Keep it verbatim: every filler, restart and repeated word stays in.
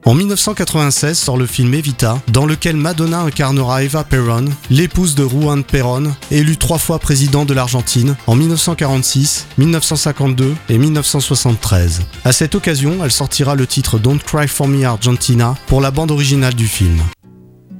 En dix-neuf cent quatre-vingt-seize sort le film Evita, dans lequel Madonna incarnera Eva Perón, l'épouse de Juan Perón, élu trois fois président de l'Argentine en dix-neuf cent quarante-six, dix-neuf cent cinquante-deux et dix-neuf cent soixante-treize. À cette occasion, elle sortira le titre Don't Cry for Me Argentina pour la bande originale du film.